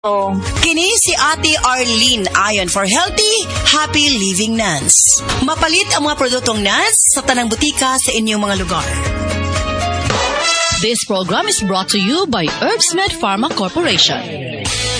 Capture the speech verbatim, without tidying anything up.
Oh. Kini si Ate Arlene ayon for healthy, happy living nuns. Mapalit ang mga produktong nuns sa tanang butika sa inyong mga lugar. This program is brought to you by Herbsmed Pharma Corporation.